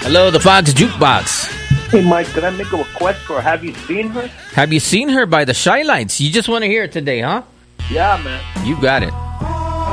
Hello, the Fox Jukebox. Hey, Mike, can I make a request for Have You Seen Her? Have You Seen Her by the Shy Lights? You just want to hear it today, huh? Yeah, man. You got it.